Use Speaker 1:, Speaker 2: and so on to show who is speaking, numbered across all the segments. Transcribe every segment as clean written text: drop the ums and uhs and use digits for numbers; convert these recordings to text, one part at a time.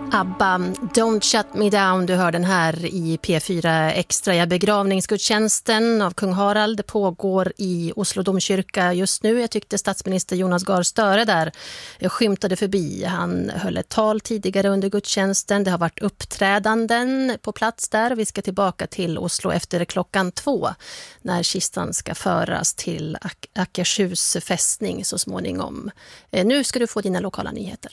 Speaker 1: ABBA, Don't Shut Me Down, du hör den här i P4 Extra. Ja, begravningsgudstjänsten av kung Harald pågår i Oslo domkyrka just nu. Jag tyckte statsminister Jonas Gahr Støre där skymtade förbi. Han höll ett tal tidigare under gudstjänsten. Det har varit uppträdanden på plats där. Vi ska tillbaka till Oslo efter 2:00 när kistan ska föras till Akershus fästning så småningom. Nu ska du få dina lokala nyheter.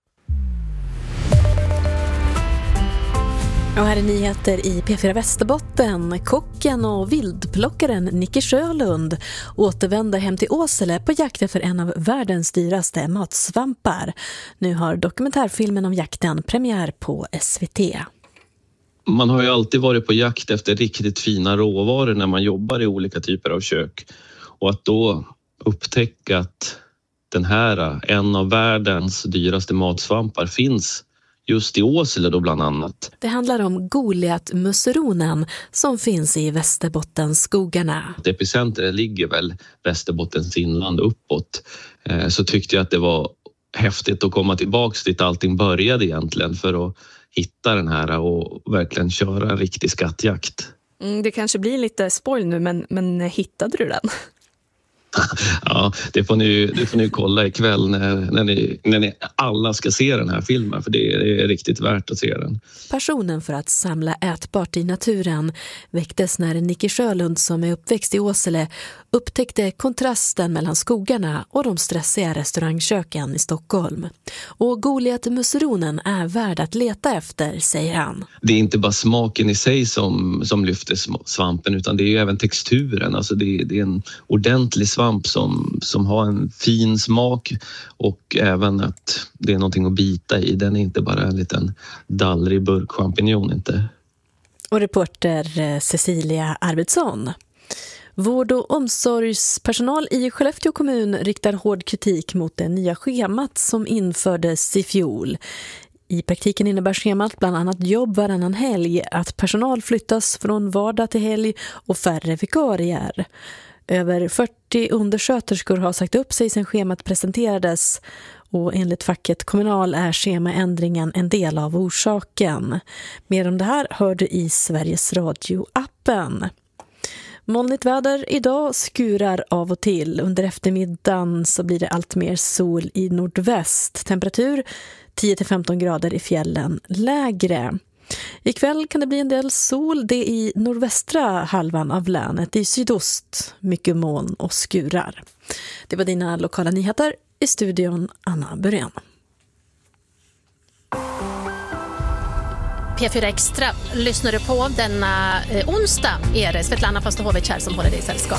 Speaker 2: Och här är nyheter i P4 Västerbotten. Kocken och vildplockaren Nicke Sjölund återvänder hem till Åsele på jakt efter en av världens dyraste matsvampar. Nu har dokumentärfilmen om jakten premiär på SVT.
Speaker 3: Man har ju alltid varit på jakt efter riktigt fina råvaror när man jobbar i olika typer av kök. Och att då upptäcka att den här, en av världens dyraste matsvampar, finns just i Åsele då bland annat.
Speaker 2: Det handlar om Goliatmusseronen som finns i Västerbottens skogarna.
Speaker 3: Epicentret ligger väl Västerbottens inland uppåt. Så tyckte jag att det var häftigt att komma tillbaks dit allting började egentligen för att hitta den här och verkligen köra en riktig skattjakt.
Speaker 4: Det kanske blir lite spoil nu, men hittade du den?
Speaker 3: Ja, det får ni kolla ikväll när ni alla ska se den här filmen, för det är riktigt värt att se den.
Speaker 2: Passionen för att samla ätbart i naturen väcktes när Nicke Sjölund, som är uppväxt i Åsele, upptäckte kontrasten mellan skogarna och de stressiga restaurangköken i Stockholm. Och Goliatmusseronen är värd att leta efter, säger han.
Speaker 3: Det är inte bara smaken i sig som lyfter svampen, utan det är ju även texturen. Alltså det är en ordentlig svamp som har en fin smak, och även att det är någonting att bita i. Den är inte bara en liten dallrig burkchampinjon inte.
Speaker 2: Och reporter Cecilia Arvidsson. Vård- och omsorgspersonal i Skellefteå kommun riktar hård kritik mot det nya schemat som infördes i fjol. I praktiken innebär schemat bland annat jobb varannan helg, att personal flyttas från vardag till helg och färre vikarier. Över 40 undersköterskor har sagt upp sig sedan schemat presenterades, och enligt facket Kommunal är schemaändringen en del av orsaken. Mer om det här hör du i Sveriges Radio-appen. Molnigt väder idag, skurar av och till. Under eftermiddagen så blir det allt mer sol i nordväst. Temperatur 10-15 grader i fjällen, lägre. Ikväll kan det bli en del sol, det i nordvästra halvan av länet. I sydost mycket moln och skurar. Det var dina lokala nyheter. I studion Anna Börén.
Speaker 1: P4 Extra lyssnar du på denna onsdag. Är det Svetlana Pastohovic här som håller dig i sällskap.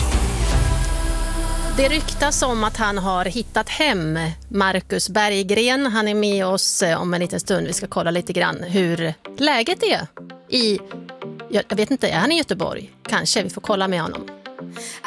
Speaker 1: Det ryktas om att han har hittat hem, Marcus Berggren. Han är med oss om en liten stund. Vi ska kolla lite grann hur läget är jag vet inte, är han i Göteborg? Kanske, vi får kolla med honom.